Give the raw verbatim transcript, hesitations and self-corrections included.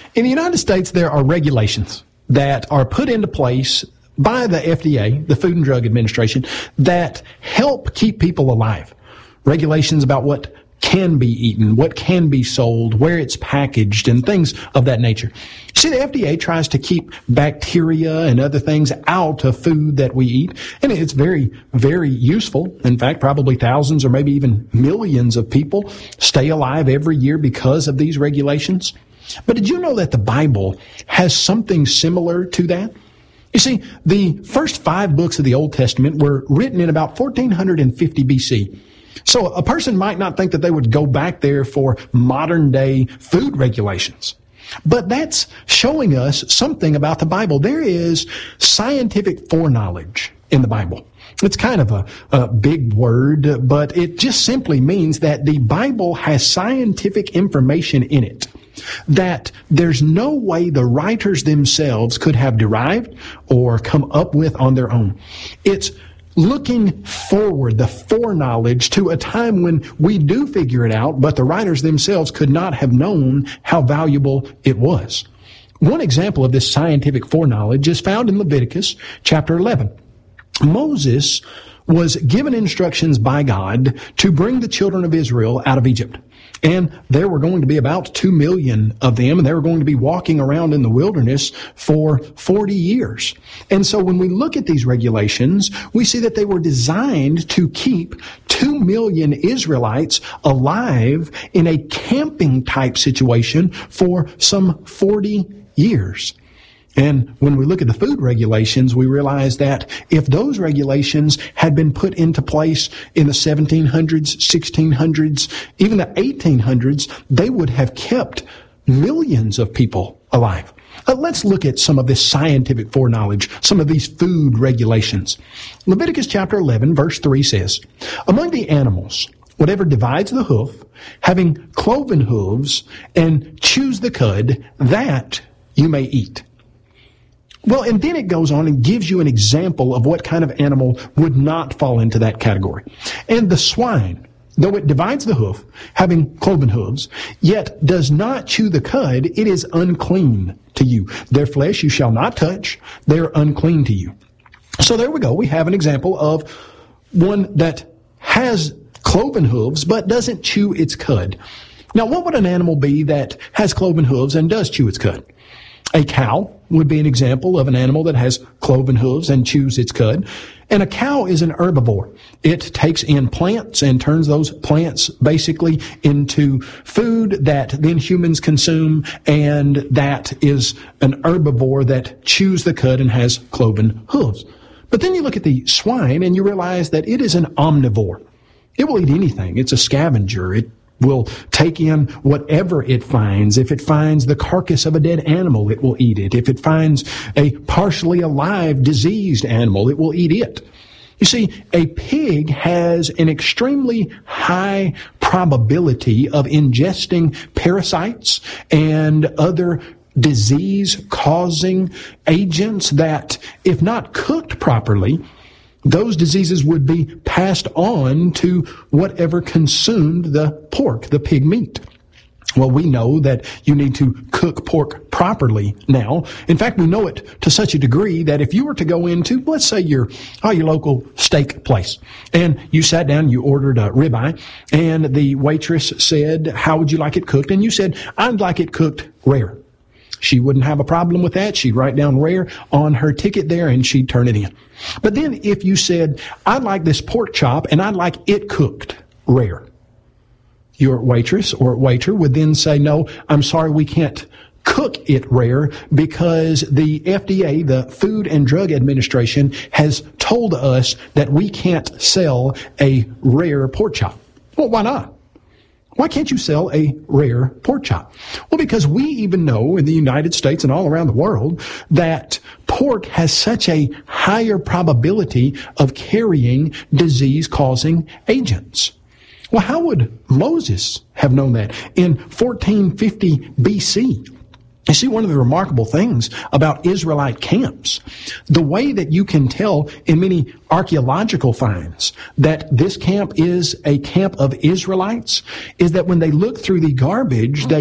In the United States, there are regulations that are put into place by the F D A, the Food and Drug Administration, that help keep people alive. Regulations about what can be eaten, what can be sold, where it's packaged, and things of that nature. See, the F D A tries to keep bacteria and other things out of food that we eat, and it's very, very useful. In fact, probably thousands or maybe even millions of people stay alive every year because of these regulations. But did you know that the Bible has something similar to that? You see, the first five books of the Old Testament were written in about fourteen fifty B C. So a person might not think that they would go back there for modern day food regulations. But that's showing us something about the Bible. There is scientific foreknowledge in the Bible. It's kind of a, a big word, but it just simply means that the Bible has scientific information in it that there's no way the writers themselves could have derived or come up with on their own. It's looking forward, the foreknowledge to a time when we do figure it out, but the writers themselves could not have known how valuable it was. One example of this scientific foreknowledge is found in Leviticus chapter eleven. Moses was given instructions by God to bring the children of Israel out of Egypt. And there were going to be about two million of them, and they were going to be walking around in the wilderness for forty years. And so when we look at these regulations, we see that they were designed to keep two million Israelites alive in a camping type situation for some forty years. And when we look at the food regulations, we realize that if those regulations had been put into place in the seventeen hundreds, sixteen hundreds, even the eighteen hundreds, they would have kept millions of people alive. Uh, let's look at some of this scientific foreknowledge, some of these food regulations. Leviticus chapter eleven, verse three says, "Among the animals, whatever divides the hoof, having cloven hooves, and chews the cud, that you may eat." Well, and then it goes on and gives you an example of what kind of animal would not fall into that category. And the swine, though it divides the hoof, having cloven hooves, yet does not chew the cud, it is unclean to you. Their flesh you shall not touch, they are unclean to you. So there we go. We have an example of one that has cloven hooves but doesn't chew its cud. Now, what would an animal be that has cloven hooves and does chew its cud? A cow would be an example of an animal that has cloven hooves and chews its cud. And a cow is an herbivore. It takes in plants and turns those plants basically into food that then humans consume, and that is an herbivore that chews the cud and has cloven hooves. But then you look at the swine and you realize that it is an omnivore. It will eat anything. It's a scavenger. It will take in whatever it finds. If it finds the carcass of a dead animal, it will eat it. If it finds a partially alive, diseased animal, it will eat it. You see, a pig has an extremely high probability of ingesting parasites and other disease-causing agents that, if not cooked properly, those diseases would be passed on to whatever consumed the pork, the pig meat. Well, we know that you need to cook pork properly now. In fact, we know it to such a degree that if you were to go into, let's say your, oh, your local steak place, and you sat down, you ordered a ribeye, and the waitress said, "How would you like it cooked?" And you said, "I'd like it cooked rare." She wouldn't have a problem with that. She'd write down rare on her ticket there and she'd turn it in. But then if you said, "I'd like this pork chop and I'd like it cooked rare," your waitress or waiter would then say, "No, I'm sorry, we can't cook it rare because the F D A, the Food and Drug Administration, has told us that we can't sell a rare pork chop." Well, why not? Why can't you sell a rare pork chop? Well, because we even know in the United States and all around the world that pork has such a higher probability of carrying disease-causing agents. Well, how would Moses have known that in fourteen fifty B C? You see, one of the remarkable things about Israelite camps, the way that you can tell in many archaeological finds that this camp is a camp of Israelites, is that when they look through the garbage, they